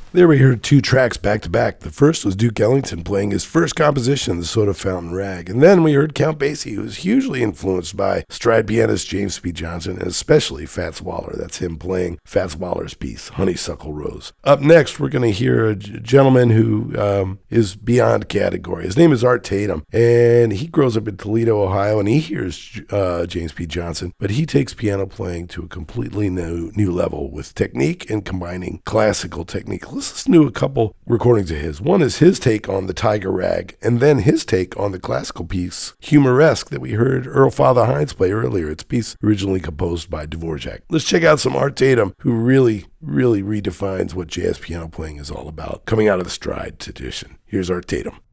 There we heard two tracks back to back. The first was Duke Ellington playing his first composition, The Soda Fountain Rag. And then we heard Count Basie, who was hugely influenced by stride pianist James P. Johnson, and especially Fats Waller. That's him playing Fats Waller's piece, Honeysuckle Rose. Up next, we're going to hear a gentleman who is beyond category. His name is Art Tatum, and he grows up in Toledo, Ohio, and he hears James P. Johnson, but he takes piano playing to a completely new level with technique and combining classical technique. Let's listen to a couple recordings of his. One is his take on the Tiger Rag, and then his take on the classical piece, Humoresque, that we heard Earl Father Hines play earlier. It's a piece originally composed by Dvorak. Let's check out some Art Tatum, who really redefines what jazz piano playing is all about, coming out of the stride tradition. Here's Art Tatum.